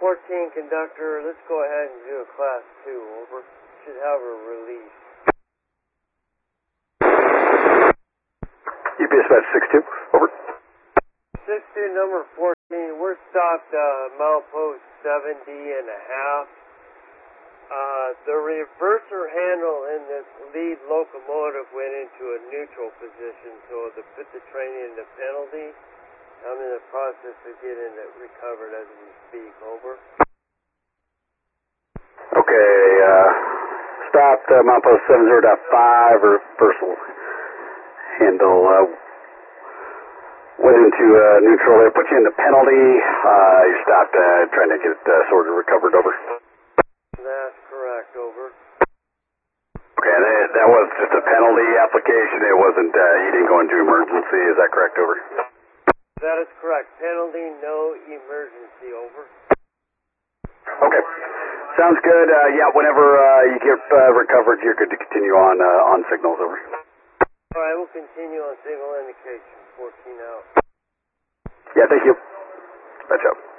14 conductor, let's go ahead and do a class 2, over. Should have a release. UPS badge 62, over. 62 number 14, we're stopped milepost 70 and a half. The reverser handle in this lead locomotive went into a neutral position, so to put the train into penalty. I'm in the process of getting it recovered as we speak, over. Okay, stopped milepost 70.5, reversal handle went into neutral there, put you into penalty. You stopped trying to get it sorted, recovered, over. That's correct, over. Okay, that was just a penalty application. It wasn't, you didn't go into emergency. Is that correct, over? That is correct. Penalty, no emergency, over. Okay, sounds good. Yeah, whenever you get recovered, you're good to continue on signals, over. All right, we'll continue on signal indication, 14 out. Yeah, thank you. Batch out.